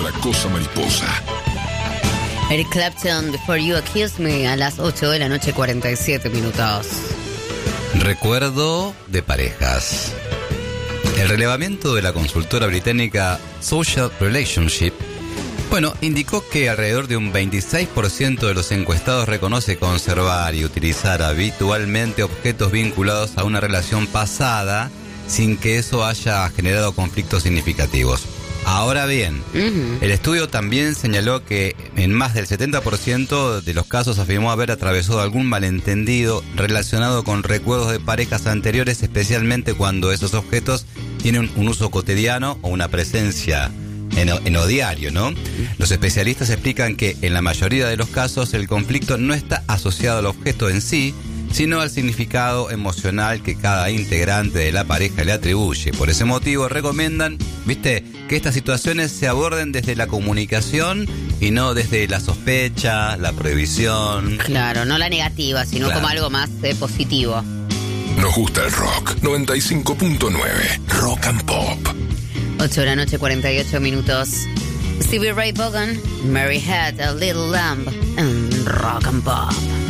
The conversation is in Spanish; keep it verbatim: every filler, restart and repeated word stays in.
otra cosa mariposa. Eric Clapton, Before You Accuse Me, a las ocho de la noche, cuarenta y siete minutos. Recuerdo de parejas. El relevamiento de la consultora británica Social Relationship, bueno, indicó que alrededor de un veintiséis por ciento de los encuestados reconoce conservar y utilizar habitualmente objetos vinculados a una relación pasada sin que eso haya generado conflictos significativos. Ahora bien, uh-huh. el estudio también señaló que en más del setenta por ciento de los casos afirmó haber atravesado algún malentendido relacionado con recuerdos de parejas anteriores, especialmente cuando esos objetos tienen un uso cotidiano o una presencia en, en lo diario, ¿no? Los especialistas explican que en la mayoría de los casos el conflicto no está asociado al objeto en sí, sino al significado emocional que cada integrante de la pareja le atribuye. Por ese motivo recomiendan, viste, que estas situaciones se aborden desde la comunicación y no desde la sospecha, la prohibición. Claro, no la negativa, sino claro. como algo más eh, positivo. Nos gusta el rock. noventa y cinco punto nueve Rock and Pop. ocho de la noche, cuarenta y ocho minutos. Stevie Ray Vaughan, Mary Had a Little Lamb en Rock and Pop.